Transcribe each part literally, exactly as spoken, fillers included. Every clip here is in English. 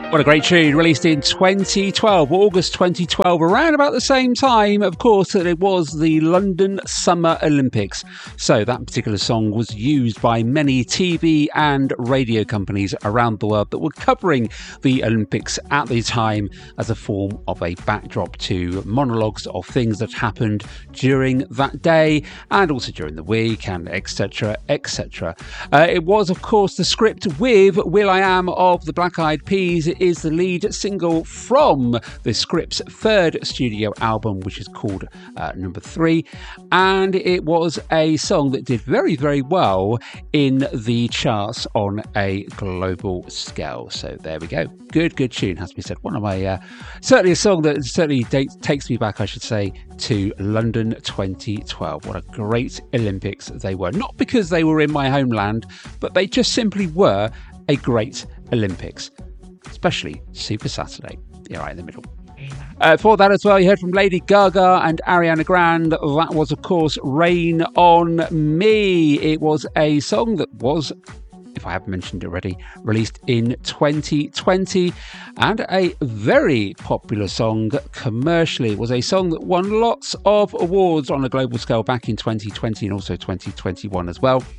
What a great tune, released in twenty twelve, August twenty twelve, around about the same time, of course, that it was the London Summer Olympics. So that particular song was used by many T V and radio companies around the world that were covering the Olympics at the time as a form of a backdrop to monologues of things that happened during that day and also during the week, and et cetera, et cetera. Uh, it was, of course, the script with will.i.am of the Black Eyed Peas. It is the lead single from the Scripts' third studio album, which is called uh, Number Three, and it was a song that did very, very well in the charts on a global scale. So there we go. Good, good tune, has to be said. One of my, uh, certainly a song that certainly dates, takes me back, I should say, to London twenty twelve. What a great Olympics they were. Not because they were in my homeland, but they just simply were a great Olympics. Especially Super Saturday, yeah, right in the middle. Uh, for that as well, you heard from Lady Gaga and Ariana Grande. That was, of course, Rain on Me. It was a song that was, if I haven't mentioned it already, released in twenty twenty, and a very popular song commercially. It was a song that won lots of awards on a global scale back in twenty twenty and also twenty twenty-one as well.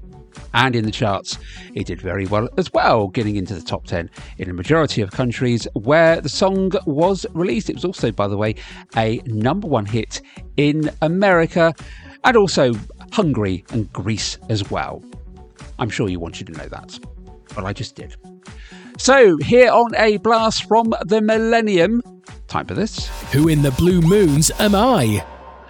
And in the charts, it did very well as well, getting into the top ten in a majority of countries where the song was released. It was also, by the way, a number one hit in America and also Hungary and Greece as well. I'm sure you want you to know that, but I just did. So, here on A Blast from the Millennium, time for this. Who in the Blue Moons am I?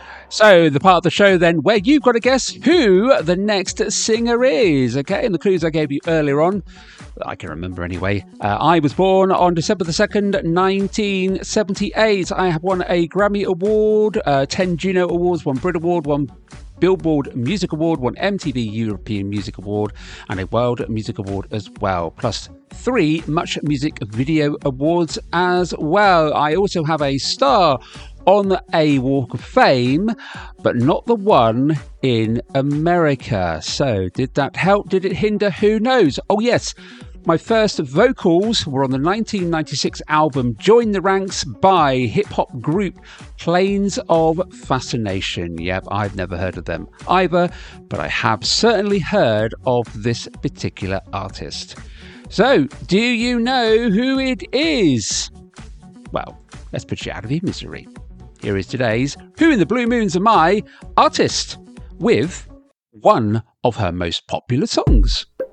So, the part of the show then where you've got to guess who the next singer is, okay? And the clues I gave you earlier on, I can remember anyway. Uh, I was born on December the second, nineteen seventy-eight. I have won a Grammy Award, uh, ten Juno Awards, one Brit Award, one Billboard Music Award, one M T V European Music Award, and a World Music Award as well, plus three Much Music Video Awards as well. I also have a star on a Walk of Fame, but not the one in America. So did that help? Did it hinder? Who knows? Oh yes, my first vocals were on the nineteen ninety-six album Join the Ranks by hip-hop group Planes of Fascination. Yep, I've never heard of them either, but I have certainly heard of this particular artist. So, do you know who it is? Well, let's put you out of your misery. Here is today's Who in the Blue Moons Am I artist with one of her most popular songs.